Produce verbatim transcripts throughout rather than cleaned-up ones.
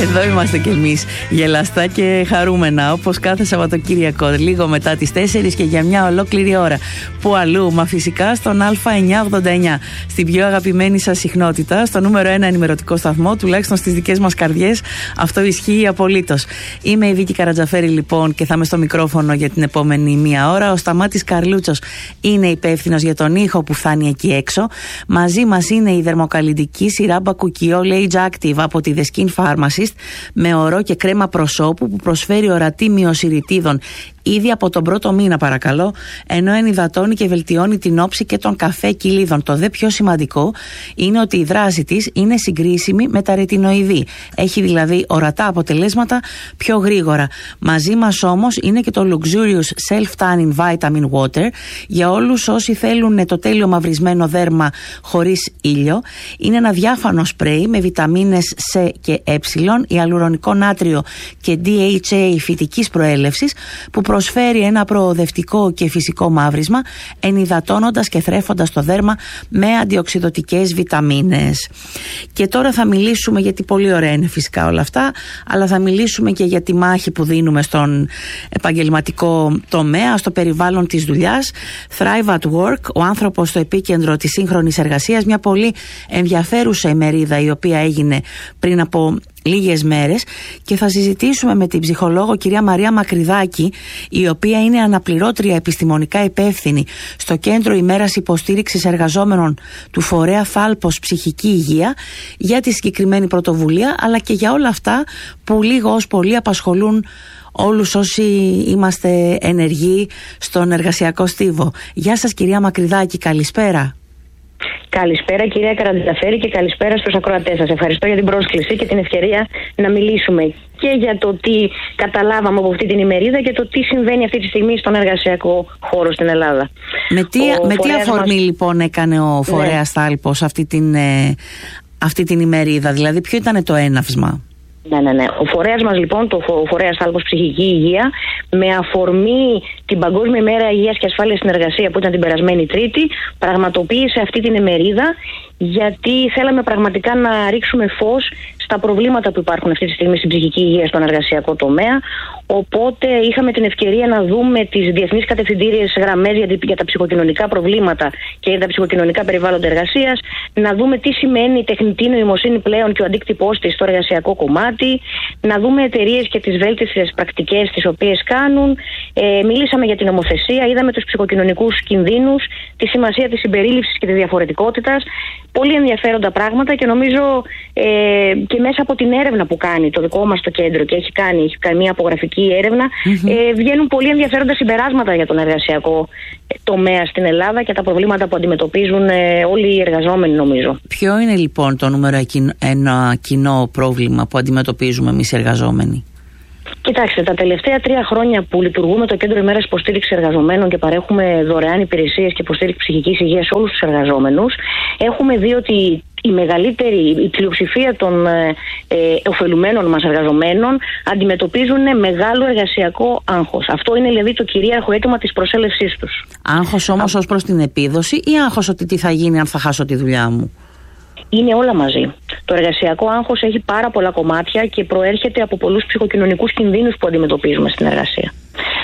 Εδώ είμαστε κι εμείς, γελαστά και χαρούμενα, όπως κάθε Σαββατοκύριακο, λίγο μετά τις τέσσερις και για μια ολόκληρη ώρα. Πού αλλού, μα φυσικά στον Α εννιακόσια ογδόντα εννιά, στην πιο αγαπημένη σας συχνότητα, στο νούμερο ένα ενημερωτικό σταθμό, τουλάχιστον στις δικές μας καρδιές. Αυτό ισχύει απολύτως. Είμαι η Βίκη Καρατζαφέρη, λοιπόν, και θα είμαι στο μικρόφωνο για την επόμενη μία ώρα. Ο Σταμάτης Καρλούτσος είναι υπεύθυνος για τον ήχο που φτάνει εκεί έξω. Μαζί μας είναι η δερμοκαλλυντική σειρά Μπακουκιό Age Active από τη The Skin Pharmacist, με ορό και κρέμα προσώπου που προσφέρει ορατή μείωση ρητίδων ήδη από τον πρώτο μήνα, παρακαλώ, ενώ ενυδατώνει και βελτιώνει την όψη και των καφέ κοιλίδων. Το δε πιο σημαντικό είναι ότι η δράση της είναι συγκρίσιμη με τα ρετινοειδή. Έχει δηλαδή ορατά αποτελέσματα πιο γρήγορα. Μαζί μας όμως είναι και το Luxurious Self-Tanning Vitamin Water για όλους όσοι θέλουν το τέλειο μαυρισμένο δέρμα χωρίς ήλιο. Είναι ένα διάφανο σπρέι με βιταμίνες C και Ε, ιαλουρονικό νάτριο και ντι έιτς έι φυτικής προέλευσης που προσφέρει ένα προοδευτικό και φυσικό μαύρισμα, ενυδατώνοντας και θρέφοντας το δέρμα με αντιοξειδωτικές βιταμίνες. Και τώρα θα μιλήσουμε, γιατί πολύ ωραία είναι φυσικά όλα αυτά, αλλά θα μιλήσουμε και για τη μάχη που δίνουμε στον επαγγελματικό τομέα, στο περιβάλλον της δουλειάς. Thrive at Work, ο άνθρωπος στο επίκεντρο της σύγχρονης εργασίας, μια πολύ ενδιαφέρουσα ημερίδα η οποία έγινε πριν από λίγες μέρες, και θα συζητήσουμε με την ψυχολόγο κυρία Μαρία Μακρυδάκη, η οποία είναι αναπληρώτρια επιστημονικά υπεύθυνη στο Κέντρο ημέρας υποστήριξης εργαζόμενων του φορέα Θάλπος Ψυχική Υγεία, για τη συγκεκριμένη πρωτοβουλία, αλλά και για όλα αυτά που λίγο ως πολύ απασχολούν όλους όσοι είμαστε ενεργοί στον εργασιακό στίβο. Γεια σας κυρία Μακρυδάκη, καλησπέρα. Καλησπέρα κυρία Καρατζαφέρη και καλησπέρα στους ακροατές σας. Ευχαριστώ για την πρόσκληση και την ευκαιρία να μιλήσουμε και για το τι καταλάβαμε από αυτή την ημερίδα και το τι συμβαίνει αυτή τη στιγμή στον εργασιακό χώρο στην Ελλάδα. Με τι, με τι αφορμή μας... λοιπόν έκανε ο φορέας ναι. Θάλπος αυτή την, ε, αυτή την ημερίδα, δηλαδή ποιο ήταν το έναυσμα? Ναι, ναι, ναι. Ο φορέας μας λοιπόν, το φορέας Θάλπος Ψυχική Υγεία, με αφορμή την Παγκόσμια ημέρα Υγείας και Ασφάλειας στην Εργασία που ήταν την περασμένη Τρίτη, πραγματοποίησε αυτή την ημερίδα, γιατί θέλαμε πραγματικά να ρίξουμε φως στα προβλήματα που υπάρχουν αυτή τη στιγμή στην ψυχική υγεία στον εργασιακό τομέα. Οπότε είχαμε την ευκαιρία να δούμε τις διεθνείς κατευθυντήριες γραμμές για, για τα ψυχοκοινωνικά προβλήματα και για τα ψυχοκοινωνικά περιβάλλοντα εργασίας, να δούμε τι σημαίνει η τεχνητή νοημοσύνη πλέον και ο αντίκτυπός της στο εργασιακό κομμάτι, να δούμε εταιρείες και τις βέλτιστες πρακτικές τις οποίες κάνουν. Ε, μιλήσαμε για την νομοθεσία, είδαμε τους ψυχοκοινωνικούς κινδύνους, τη σημασία της συμπερίληψης και της διαφορετικότητας. Πολύ ενδιαφέροντα πράγματα, και νομίζω ε, και μέσα από την έρευνα που κάνει το δικό μας το κέντρο, και έχει κάνει, έχει κάνει μια απογραφική έρευνα, mm-hmm. ε, βγαίνουν πολύ ενδιαφέροντα συμπεράσματα για τον εργασιακό τομέα στην Ελλάδα και τα προβλήματα που αντιμετωπίζουν ε, όλοι οι εργαζόμενοι, νομίζω. Ποιο είναι λοιπόν το νούμερο ένα κοινό πρόβλημα που αντιμετωπίζουμε εμείς οι εργαζόμενοι? Κοιτάξτε, τα τελευταία τρία χρόνια που λειτουργούμε το Κέντρο ημέρας υποστήριξης εργαζομένων και παρέχουμε δωρεάν υπηρεσίες και υποστήριξη ψυχικής υγείας σε όλους τους εργαζόμενους, έχουμε δει ότι η μεγαλύτερη, η πλειοψηφία των ε, ε, ωφελουμένων μας εργαζομένων αντιμετωπίζουν μεγάλο εργασιακό άγχος. Αυτό είναι δηλαδή το κυρίαρχο αίτημα της προσέλευσής τους. Άγχος όμως Α... ως προς την επίδοση, ή άγχος ότι τι θα γίνει αν θα χάσω τη δουλειά μου? Είναι όλα μαζί. Το εργασιακό άγχος έχει πάρα πολλά κομμάτια και προέρχεται από πολλούς ψυχοκοινωνικούς κινδύνους που αντιμετωπίζουμε στην εργασία.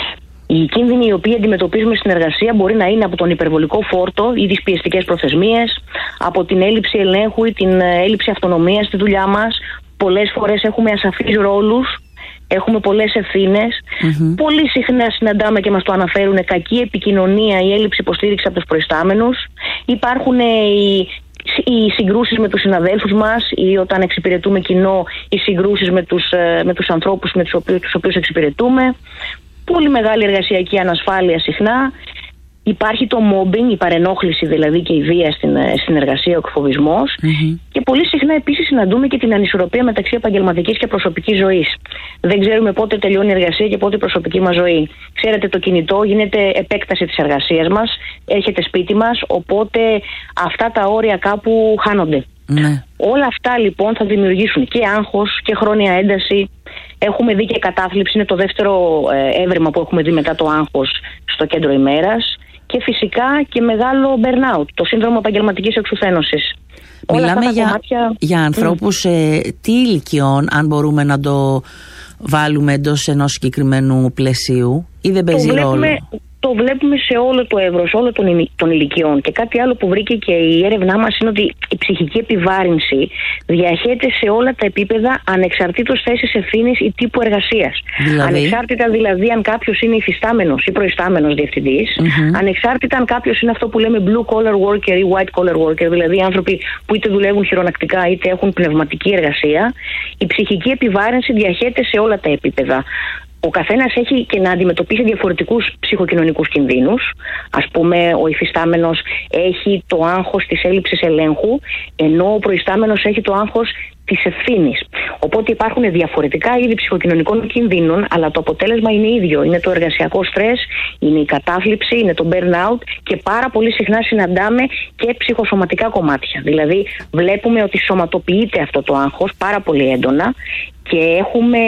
Οι κίνδυνοι οι οποίοι αντιμετωπίζουμε στην εργασία μπορεί να είναι από τον υπερβολικό φόρτο ή τις πιεστικές προθεσμίες, από την έλλειψη ελέγχου ή την έλλειψη αυτονομίας στη δουλειά μας. Πολλές φορές έχουμε ασαφείς ρόλους, έχουμε πολλές ευθύνες. Mm-hmm. Πολύ συχνά συναντάμε και μας το αναφέρουν κακή επικοινωνία ή έλλειψη υποστήριξη από τους προϊστάμενους. Υπάρχουν οι οι συγκρούσεις με τους συναδέλφους μας, ή όταν εξυπηρετούμε κοινό, οι συγκρούσεις με τους, με τους ανθρώπους με τους οποίους, τους οποίους εξυπηρετούμε. Πολύ μεγάλη εργασιακή ανασφάλεια συχνά. Υπάρχει το mobbing, η παρενόχληση δηλαδή και η βία στην, στην εργασία, ο εκφοβισμός. Mm-hmm. Και πολύ συχνά επίσης συναντούμε και την ανισορροπία μεταξύ επαγγελματικής και προσωπικής ζωής. Δεν ξέρουμε πότε τελειώνει η εργασία και πότε η προσωπική μας ζωή. Ξέρετε, το κινητό γίνεται επέκταση της εργασίας μας, έρχεται σπίτι μας, οπότε αυτά τα όρια κάπου χάνονται. Mm-hmm. Όλα αυτά λοιπόν θα δημιουργήσουν και άγχος και χρόνια ένταση. Έχουμε δει και κατάθλιψη, είναι το δεύτερο ε, έβρεμα που έχουμε δει μετά το άγχος στο Κέντρο ημέρας. Και φυσικά και μεγάλο burnout, το σύνδρομο επαγγελματικής εξουθένωσης. Μιλάμε για, κομμάτια... για ανθρώπους mm. ε, τι ηλικιών, αν μπορούμε να το βάλουμε εντός ενός συγκεκριμένου πλαισίου, ή δεν παίζει ρόλο? Το βλέπουμε σε όλο το εύρος, όλων των, των ηλικιών. Και κάτι άλλο που βρήκε και η έρευνά μας είναι ότι η ψυχική επιβάρυνση διαχέεται σε όλα τα επίπεδα, ανεξαρτήτως θέσης ευθύνης ή τύπου εργασίας. Δηλαδή... Ανεξάρτητα δηλαδή αν κάποιος είναι υφιστάμενος ή προϊστάμενος διευθυντής, mm-hmm. ανεξάρτητα αν κάποιος είναι αυτό που λέμε blue collar worker ή white collar worker, δηλαδή άνθρωποι που είτε δουλεύουν χειρονακτικά είτε έχουν πνευματική εργασία, η ψυχική επιβάρυνση διαχέεται σε όλα τα επίπεδα. Ο καθένας έχει και να αντιμετωπίσει διαφορετικούς ψυχοκοινωνικούς κινδύνους. Ας πούμε, ο υφιστάμενος έχει το άγχος της έλλειψης ελέγχου, ενώ ο προϊστάμενος έχει το άγχος της ευθύνης. Οπότε υπάρχουν διαφορετικά είδη ψυχοκοινωνικών κινδύνων, αλλά το αποτέλεσμα είναι ίδιο. Είναι το εργασιακό στρες, είναι η κατάθλιψη, είναι το burnout και πάρα πολύ συχνά συναντάμε και ψυχοσωματικά κομμάτια. Δηλαδή, βλέπουμε ότι σωματοποιείται αυτό το άγχος πάρα πολύ έντονα. Και έχουμε,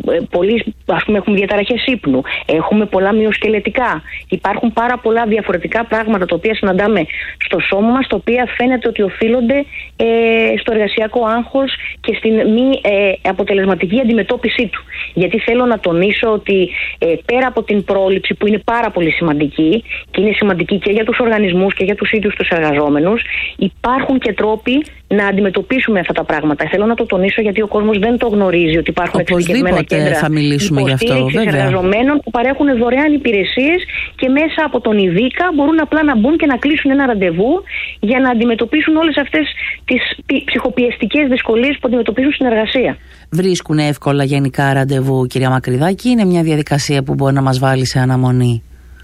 πολύ, ας πούμε, έχουμε διαταραχές ύπνου, έχουμε πολλά μυοσκελετικά. Υπάρχουν πάρα πολλά διαφορετικά πράγματα τα οποία συναντάμε στο σώμα μας, τα οποία φαίνεται ότι οφείλονται ε, στο εργασιακό άγχος και στην μη ε, αποτελεσματική αντιμετώπιση του. Γιατί θέλω να τονίσω ότι ε, πέρα από την πρόληψη, που είναι πάρα πολύ σημαντική και είναι σημαντική και για τους οργανισμούς και για τους ίδιους τους εργαζόμενους, υπάρχουν και τρόποι να αντιμετωπίσουμε αυτά τα πράγματα. Θέλω να το τονίσω γιατί ο κόσμος δεν το γνωρίζει, ότι υπάρχουν εξειδικευμένα κέντρα θα μιλήσουμε γι' αυτό, εργαζομένων που παρέχουν δωρεάν υπηρεσίες και μέσα από τον ΙΔΙΚΑ μπορούν απλά να μπουν και να κλείσουν ένα ραντεβού για να αντιμετωπίσουν όλες αυτές τις ψυχοπιεστικές δυσκολίες που αντιμετωπίζουν στην εργασία. Βρίσκουν εύκολα γενικά ραντεβού, κυρία Μακρυδάκη, ή είναι μια διαδικασία που μπορεί να μας βάλει σε αναμονή?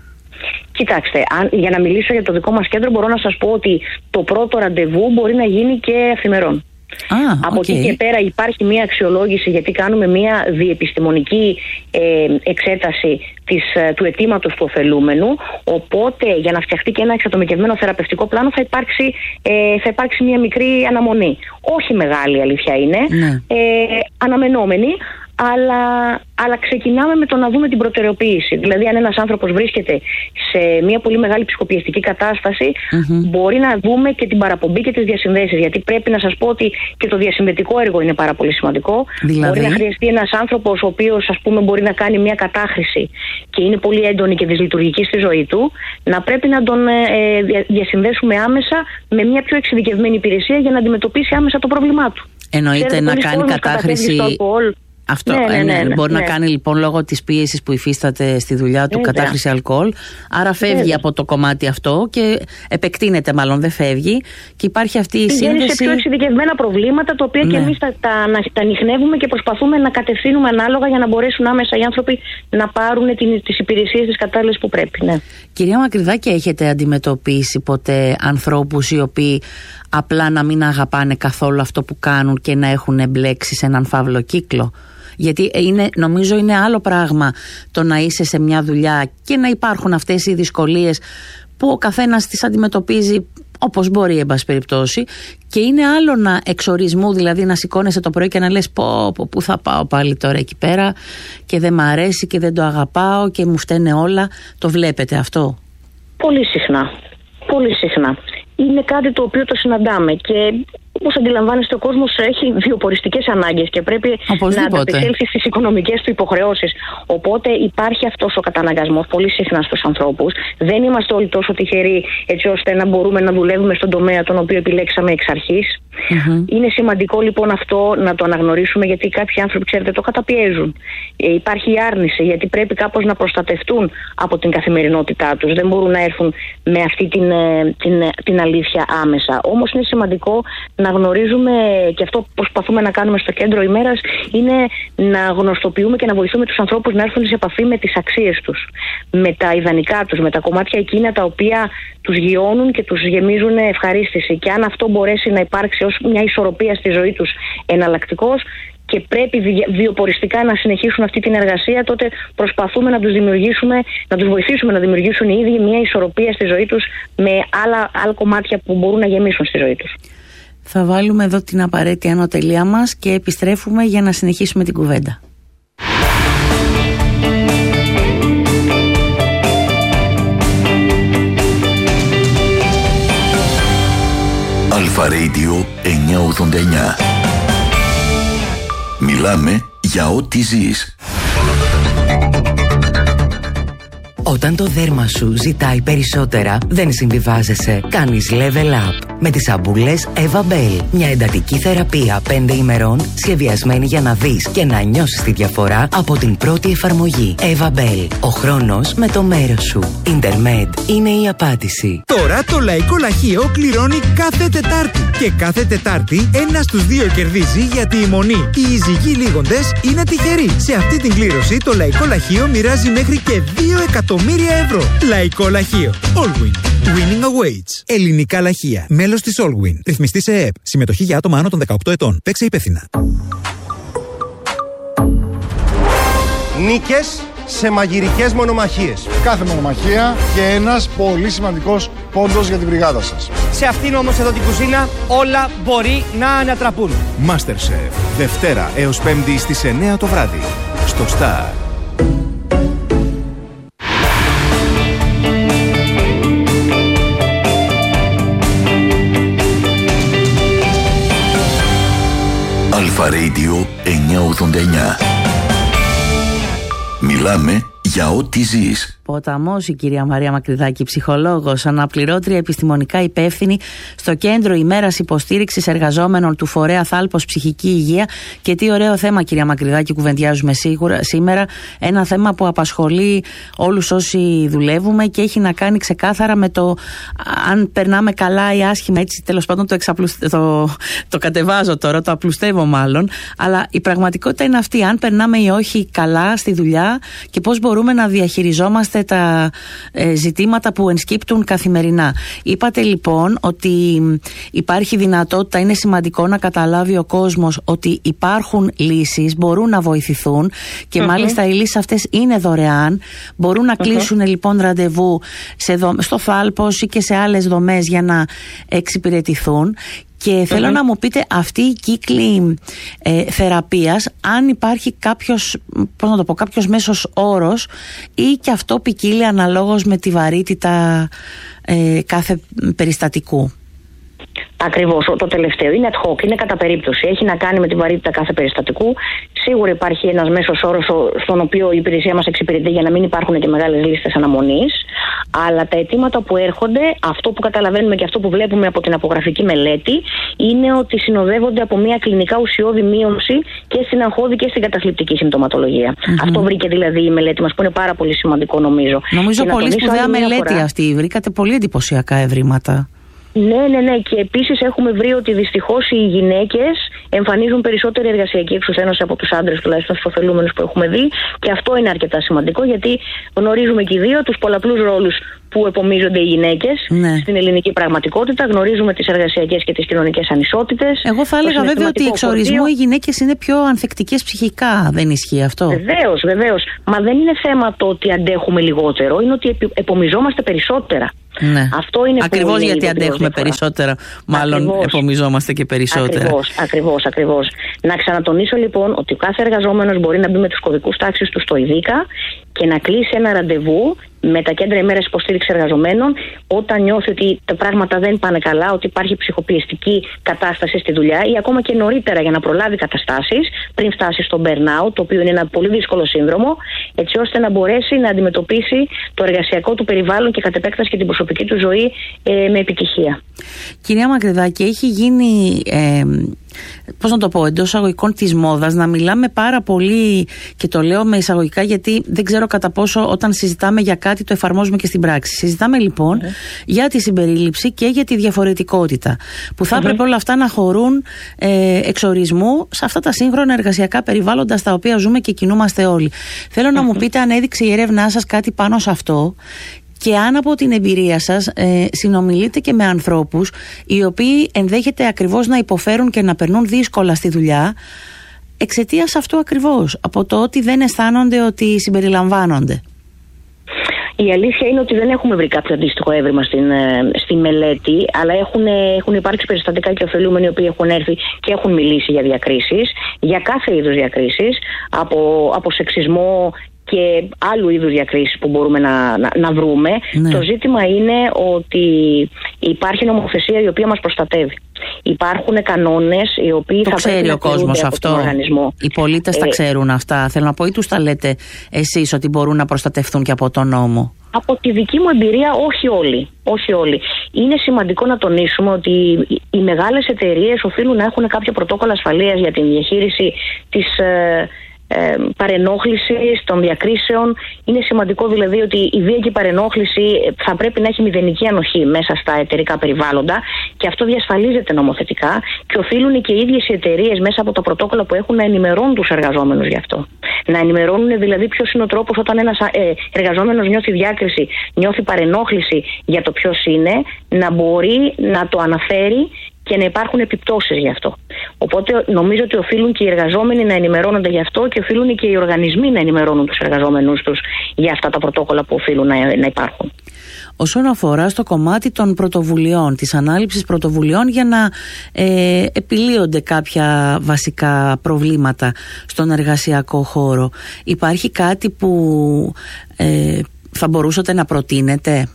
Κοιτάξτε, αν, για να μιλήσω για το δικό μας κέντρο, μπορώ να σας πω ότι το πρώτο ραντεβού μπορεί να γίνει και εφημερών. Ah, από okay. εκεί και πέρα υπάρχει μια αξιολόγηση, γιατί κάνουμε μια διεπιστημονική ε, εξέταση της, του αιτήματος του ωφελούμενου. Οπότε για να φτιαχτεί και ένα εξατομικευμένο θεραπευτικό πλάνο θα υπάρξει, ε, θα υπάρξει μια μικρή αναμονή. Όχι μεγάλη, αλήθεια είναι, ναι. ε, αναμενόμενη. Αλλά, αλλά ξεκινάμε με το να δούμε την προτεραιοποίηση. Δηλαδή, αν ένας άνθρωπος βρίσκεται σε μια πολύ μεγάλη ψυχοπιεστική κατάσταση, mm-hmm. μπορεί να δούμε και την παραπομπή και τις διασυνδέσεις. Γιατί πρέπει να σας πω ότι και το διασυνδετικό έργο είναι πάρα πολύ σημαντικό. Δηλαδή... Μπορεί να χρειαστεί ένας άνθρωπος ο οποίος, ας πούμε, μπορεί να κάνει μια κατάχρηση και είναι πολύ έντονη και δυσλειτουργική στη ζωή του, να πρέπει να τον ε, διασυνδέσουμε άμεσα με μια πιο εξειδικευμένη υπηρεσία για να αντιμετωπίσει άμεσα το πρόβλημά του. Εννοείται να κάνει κατάχρηση. Αυτό ναι, ναι, ναι, ναι, μπορεί ναι. να κάνει λοιπόν λόγω της πίεσης που υφίσταται στη δουλειά του, Βέβαια. κατάχρηση αλκοόλ. Άρα φεύγει Βέβαια. από το κομμάτι αυτό και επεκτείνεται, μάλλον δεν φεύγει. Και υπάρχει αυτή η Πηγαίνει σύνδεση. σε πιο εξειδικευμένα προβλήματα, τα οποία ναι. και εμείς τα, τα, τα ανιχνεύουμε και προσπαθούμε να κατευθύνουμε ανάλογα για να μπορέσουν άμεσα οι άνθρωποι να πάρουν την, τις υπηρεσίες τις κατάλληλες που πρέπει. Ναι. Κυρία Μακρυδάκη, έχετε αντιμετωπίσει ποτέ ανθρώπους οι οποίοι απλά να μην αγαπάνε καθόλου αυτό που κάνουν και να έχουν εμπλέξει σε έναν φαύλο κύκλο? Γιατί είναι, νομίζω είναι άλλο πράγμα το να είσαι σε μια δουλειά και να υπάρχουν αυτές οι δυσκολίες που ο καθένας τις αντιμετωπίζει όπως μπορεί, εν πάση περιπτώσει, και είναι άλλο να εξορισμού, δηλαδή να σηκώνεσαι το πρωί και να λες πω, πω πού θα πάω πάλι τώρα εκεί πέρα και δεν μ' αρέσει και δεν το αγαπάω και μου φταίνε όλα. Το βλέπετε αυτό? Πολύ συχνά, πολύ συχνά. Είναι κάτι το οποίο το συναντάμε και όπως αντιλαμβάνεστε, ο κόσμος έχει βιοποριστικές ανάγκες και πρέπει Οπωσδήποτε. να ανταπεξέλθει στις οικονομικές του υποχρεώσεις. Οπότε υπάρχει αυτός ο καταναγκασμός πολύ συχνά στους ανθρώπους. Δεν είμαστε όλοι τόσο τυχεροί έτσι ώστε να μπορούμε να δουλεύουμε στον τομέα τον οποίο επιλέξαμε εξ αρχής. Mm-hmm. Είναι σημαντικό λοιπόν αυτό να το αναγνωρίσουμε, γιατί κάποιοι άνθρωποι, ξέρετε, το καταπιέζουν. Ε, υπάρχει η άρνηση, γιατί πρέπει κάπως να προστατευτούν από την καθημερινότητά τους. Δεν μπορούν να έρθουν με αυτή την, την, την αλήθεια άμεσα. Όμως είναι σημαντικό να γνωρίζουμε, και αυτό προσπαθούμε να κάνουμε στο κέντρο ημέρας, είναι να γνωστοποιούμε και να βοηθούμε τους ανθρώπους να έρθουν σε επαφή με τις αξίες τους, με τα ιδανικά τους, με τα κομμάτια εκείνα τα οποία τους γιώνουν και τους γεμίζουν ευχαρίστηση. Και αν αυτό μπορέσει να υπάρξει ως μια ισορροπία στη ζωή τους εναλλακτικός και πρέπει βιοποριστικά να συνεχίσουν αυτή την εργασία, τότε προσπαθούμε να τους δημιουργήσουμε, να τους βοηθήσουμε να δημιουργήσουν οι ίδιοι μια ισορροπία στη ζωή τους με άλλα, άλλα κομμάτια που μπορούν να γεμίσουν στη ζωή τους. Θα βάλουμε εδώ την απαραίτητη ανωτελεία μας και επιστρέφουμε για να συνεχίσουμε την κουβέντα. Αλφα Radio εννιακόσια ογδόντα εννιά. Μιλάμε για ό,τι ζεις. Όταν το δέρμα σου ζητάει περισσότερα, δεν συμβιβάζεσαι. Κάνεις level up με τις σαμπούλες Eva Bell. Μια εντατική θεραπεία πέντε ημερών, σχεδιασμένη για να δεις και να νιώσεις τη διαφορά από την πρώτη εφαρμογή. Eva Bell. Ο χρόνος με το μέρος σου. Intermed είναι η απάντηση. Τώρα το Λαϊκό Λαχείο κληρώνει κάθε Τετάρτη. Και κάθε Τετάρτη ένα στους δύο κερδίζει, γιατί η μονή, οι ειζυγοί λίγοντες, είναι τυχεροί. Σε αυτή την κλήρωση το Λαϊκό Λαχείο μοιράζει μέχρι και δύο εκατομμύρια ευρώ. Λαϊκό Λαχείο. Allwin. Winning awaits. Ελληνικά λαχεία. Μέλος της Allwin. Ρυθμιστή σε ΕΕΠ. Συμμετοχή για άτομα άνω των δεκαοκτώ ετών. Παίξε υπεύθυνα. Νίκες σε μαγειρικές μονομαχίες. Κάθε μονομαχία και ένας πολύ σημαντικός πόντος για την μπριγάδα σας. Σε αυτήν όμως εδώ την κουζίνα όλα μπορεί να ανατραπούν. MasterChef. Δευτέρα έως Πέμπτη στις εννιά το βράδυ. Στο Star. Αλφα Radio εννιακόσια ογδόντα εννιά. Μιλάμε για ό,τι ζεις. Ποταμός, η κυρία Μαρία Μακρυδάκη, ψυχολόγος, αναπληρώτρια επιστημονικά υπεύθυνη στο Κέντρο ημέρας υποστήριξης εργαζόμενων του Φορέα Θάλπος Ψυχική Υγεία. Και τι ωραίο θέμα, κυρία Μακρυδάκη, κουβεντιάζουμε σίγουρα σήμερα. Ένα θέμα που απασχολεί όλους όσοι δουλεύουμε και έχει να κάνει ξεκάθαρα με το αν περνάμε καλά ή άσχημα. Έτσι, τέλος πάντων, το, εξαπλουστε... το... το κατεβάζω τώρα, το απλουστεύω μάλλον. Αλλά η πραγματικότητα είναι αυτή. Αν περνάμε ή όχι καλά στη δουλειά και πώς μπορούμε να διαχειριζόμαστε τα ε, ζητήματα που ενσκύπτουν καθημερινά. Είπατε λοιπόν ότι υπάρχει δυνατότητα, είναι σημαντικό να καταλάβει ο κόσμος ότι υπάρχουν λύσεις, μπορούν να βοηθηθούν και uh-huh. μάλιστα οι λύσεις αυτές είναι δωρεάν. Μπορούν να uh-huh. κλείσουν λοιπόν ραντεβού σε δο... στο Θάλπος ή και σε άλλες δομές για να εξυπηρετηθούν. Και θέλω mm-hmm. να μου πείτε, αυτή η κύκλη ε, θεραπείας, αν υπάρχει κάποιος, πώς να το πω, κάποιος μέσος όρος ή και αυτό ποικίλει αναλόγως με τη βαρύτητα ε, κάθε περιστατικού. Ακριβώς. Το τελευταίο είναι ad hoc, είναι κατά περίπτωση. Έχει να κάνει με τη βαρύτητα κάθε περιστατικού. Σίγουρα υπάρχει ένας μέσος όρος στον οποίο η υπηρεσία μας εξυπηρετεί για να μην υπάρχουν και μεγάλες λίστες αναμονής. Αλλά τα αιτήματα που έρχονται, αυτό που καταλαβαίνουμε και αυτό που βλέπουμε από την απογραφική μελέτη, είναι ότι συνοδεύονται από μια κλινικά ουσιώδη μείωση και στην αγχώδη και στην καταθλιπτική συμπτωματολογία. Mm-hmm. Αυτό βρήκε δηλαδή η μελέτη μας, που είναι πάρα πολύ σημαντικό νομίζω. Νομίζω πολύ σπουδαία μελέτη φορά. Αυτή. Βρήκατε πολύ εντυπωσιακά ευρήματα. Ναι, ναι, ναι. Και επίσης έχουμε βρει ότι δυστυχώς οι γυναίκες εμφανίζουν περισσότερη εργασιακή εξουθένωση από τους άντρες, τουλάχιστον στους ωφελούμενους που έχουμε δει. Και αυτό είναι αρκετά σημαντικό, γιατί γνωρίζουμε και οι δύο τους πολλαπλούς ρόλους που επομίζονται οι γυναίκες ναι. στην ελληνική πραγματικότητα. Γνωρίζουμε τις εργασιακές και τις κοινωνικές ανισότητες. Εγώ θα έλεγα βέβαια ότι εξ ορισμού οι γυναίκες είναι πιο ανθεκτικές ψυχικά. Δεν ισχύει αυτό? Βεβαίως, βεβαίως. Μα δεν είναι θέμα το ότι αντέχουμε λιγότερο, είναι ότι επομιζόμαστε περισσότερα. Ναι. Αυτό είναι ακριβώς γιατί αντέχουμε περισσότερα, μάλλον ακριβώς. επομιζόμαστε και περισσότερα. Ακριβώς, ακριβώς, ακριβώς. Να ξανατονίσω λοιπόν ότι ο κάθε εργαζόμενος μπορεί να μπει με τους κωδικούς τάξης του στο ΙΔΙΚΑ και να κλείσει ένα ραντεβού με τα κέντρα ημέρας υποστήριξης εργαζομένων όταν νιώθει ότι τα πράγματα δεν πάνε καλά, ότι υπάρχει ψυχοπιεστική κατάσταση στη δουλειά ή ακόμα και νωρίτερα για να προλάβει καταστάσεις πριν φτάσει στο burnout, το οποίο είναι ένα πολύ δύσκολο σύνδρομο, έτσι ώστε να μπορέσει να αντιμετωπίσει το εργασιακό του περιβάλλον και κατ' επέκταση και την προσωπική του ζωή ε, με επιτυχία. Κυρία Μακρυδάκη, έχει γίνει... Ε... πώς να το πω, εντός εισαγωγικών της μόδας να μιλάμε πάρα πολύ, και το λέω με εισαγωγικά γιατί δεν ξέρω κατά πόσο όταν συζητάμε για κάτι το εφαρμόζουμε και στην πράξη. Συζητάμε λοιπόν mm-hmm. για τη συμπερίληψη και για τη διαφορετικότητα που θα mm-hmm. έπρεπε όλα αυτά να χωρούν ε, εξορισμού σε αυτά τα σύγχρονα εργασιακά περιβάλλοντα στα οποία ζούμε και κινούμαστε όλοι. Θέλω mm-hmm. να μου πείτε αν έδειξε η έρευνά σας κάτι πάνω σε αυτό και αν από την εμπειρία σας ε, συνομιλείτε και με ανθρώπους οι οποίοι ενδέχεται ακριβώς να υποφέρουν και να περνούν δύσκολα στη δουλειά εξαιτίας αυτού ακριβώς, από το ότι δεν αισθάνονται ότι συμπεριλαμβάνονται. Η αλήθεια είναι ότι δεν έχουμε βρει κάποιο αντίστοιχο έβριμα στην, στη μελέτη, αλλά έχουν, έχουν υπάρξει περιστατικά και ωφελούμενοι οι οποίοι έχουν έρθει και έχουν μιλήσει για διακρίσεις, για κάθε είδους διακρίσεις, από, από σεξισμό και άλλου είδους διακρίσεις που μπορούμε να, να, να βρούμε. Ναι. Το ζήτημα είναι ότι υπάρχει νομοθεσία η οποία μας προστατεύει. Υπάρχουν κανόνες οι οποίοι το θα ξέρει πρέπει ο να κόσμος από αυτό. τον οργανισμό. Οι πολίτες ε, τα ξέρουν αυτά. Θέλω να πω, ή τους τα λέτε εσείς ότι μπορούν να προστατευτούν και από τον νόμο? Από τη δική μου εμπειρία, όχι όλοι. Όχι όλοι. Είναι σημαντικό να τονίσουμε ότι οι μεγάλες εταιρείες οφείλουν να έχουν κάποια πρωτόκολλα ασφαλείας για την διαχείριση της ε, ε, παρενόχλησης, των διακρίσεων. Είναι σημαντικό δηλαδή ότι η βία και η παρενόχληση θα πρέπει να έχει μηδενική ανοχή μέσα στα εταιρικά περιβάλλοντα, και αυτό διασφαλίζεται νομοθετικά, και οφείλουν και οι ίδιες οι εταιρείες μέσα από τα πρωτόκολλα που έχουν να ενημερώνουν τους εργαζόμενους γι' αυτό. Να ενημερώνουν δηλαδή ποιος είναι ο τρόπος όταν ένας ε, εργαζόμενος νιώθει διάκριση, νιώθει παρενόχληση για το ποιος είναι, να μπορεί να το αναφέρει και να υπάρχουν επιπτώσεις γι' αυτό. Οπότε νομίζω ότι οφείλουν και οι εργαζόμενοι να ενημερώνονται γι' αυτό, και οφείλουν και οι οργανισμοί να ενημερώνουν τους εργαζόμενους τους για αυτά τα πρωτόκολλα που οφείλουν να, να υπάρχουν. Όσον αφορά στο κομμάτι των πρωτοβουλειών, της ανάληψης πρωτοβουλειών για να ε, επιλύονται κάποια βασικά προβλήματα στον εργασιακό χώρο, υπάρχει κάτι που ε, θα μπορούσατε να προτείνετε?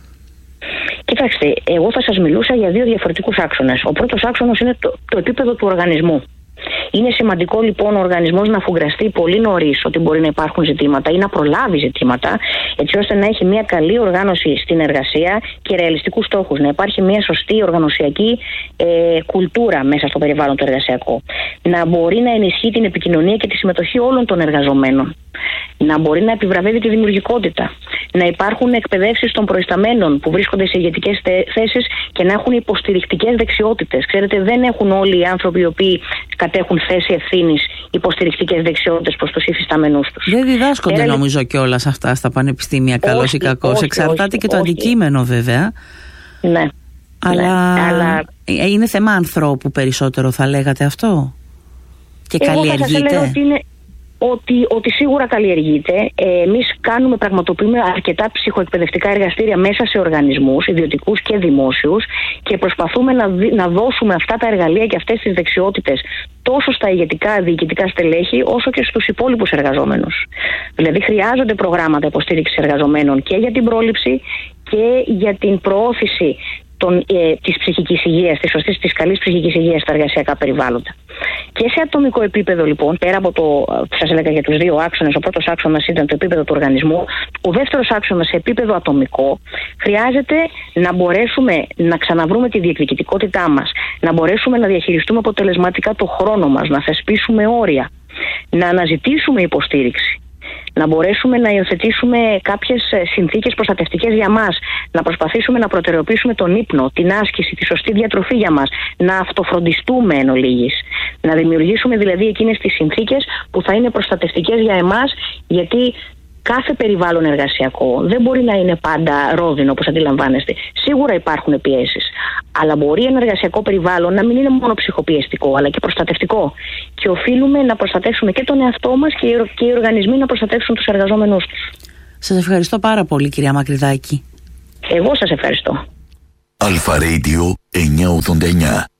Κοιτάξτε, εγώ θα σας μιλούσα για δύο διαφορετικούς άξονες. Ο πρώτος άξονας είναι το, το επίπεδο του οργανισμού. Είναι σημαντικό λοιπόν ο οργανισμός να αφουγκραστεί πολύ νωρίς ότι μπορεί να υπάρχουν ζητήματα ή να προλάβει ζητήματα, έτσι ώστε να έχει μια καλή οργάνωση στην εργασία και ρεαλιστικούς στόχους. Να υπάρχει μια σωστή οργανωσιακή ε, κουλτούρα μέσα στο περιβάλλον το εργασιακό. Να μπορεί να ενισχύει την επικοινωνία και τη συμμετοχή όλων των εργαζομένων. Να μπορεί να επιβραβεύει τη δημιουργικότητα. Να υπάρχουν εκπαιδεύσεις των προϊσταμένων που βρίσκονται σε ηγετικές θέσεις και να έχουν υποστηρικτικές δεξιότητες. Ξέρετε, δεν έχουν όλοι οι άνθρωποι οι οποίοι κατέχουν θέση ευθύνης υποστηρικτικές δεξιότητες προς τους υφισταμένους τους. Δεν διδάσκονται Έρα... νομίζω κιόλας αυτά στα πανεπιστήμια, καλώς ή κακώς. Εξαρτάται όχι, και το όχι. αντικείμενο βέβαια. Ναι. Αλλά... ναι. Αλλά είναι θέμα ανθρώπου περισσότερο, θα λέγατε αυτό? Και εγώ καλλιεργείται? Εγώ θα σας ότι είναι... Ότι, ότι σίγουρα καλλιεργείται. Ε, εμείς κάνουμε, πραγματοποιούμε αρκετά ψυχοεκπαιδευτικά εργαστήρια μέσα σε οργανισμούς, ιδιωτικούς και δημόσιους, και προσπαθούμε να, δι, να δώσουμε αυτά τα εργαλεία και αυτές τις δεξιότητες τόσο στα ηγετικά διοικητικά στελέχη, όσο και στους υπόλοιπους εργαζόμενους. Δηλαδή, χρειάζονται προγράμματα υποστήριξης εργαζομένων και για την πρόληψη και για την προώθηση Των, ε, της ψυχικής υγείας, της σωστής, της καλής ψυχικής υγείας στα εργασιακά περιβάλλοντα. Και σε ατομικό επίπεδο λοιπόν, πέρα από το, σας έλεγα για τους δύο άξονες, ο πρώτος άξονας ήταν το επίπεδο του οργανισμού, ο δεύτερος άξονας σε επίπεδο ατομικό, χρειάζεται να μπορέσουμε να ξαναβρούμε τη διεκδικητικότητά μας, να μπορέσουμε να διαχειριστούμε αποτελεσματικά το χρόνο μας, να θεσπίσουμε όρια, να αναζητήσουμε υποστήριξη, να μπορέσουμε να υιοθετήσουμε κάποιες συνθήκες προστατευτικές για μας, να προσπαθήσουμε να προτεραιοποιήσουμε τον ύπνο, την άσκηση, τη σωστή διατροφή για μας, να αυτοφροντιστούμε εν ολίγης, να δημιουργήσουμε δηλαδή εκείνες τις συνθήκες που θα είναι προστατευτικές για εμάς, γιατί κάθε περιβάλλον εργασιακό δεν μπορεί να είναι πάντα ρόδινο, όπως αντιλαμβάνεστε. Σίγουρα υπάρχουν πιέσεις, αλλά μπορεί ένα εργασιακό περιβάλλον να μην είναι μόνο ψυχοπιεστικό, αλλά και προστατευτικό. Και οφείλουμε να προστατεύσουμε και τον εαυτό μας και οι οργανισμοί να προστατεύσουν τους εργαζόμενους τους. Σας ευχαριστώ πάρα πολύ, κυρία Μακρυδάκη. Εγώ σας ευχαριστώ. Αλφα Radio εννιακόσια ογδόντα εννιά.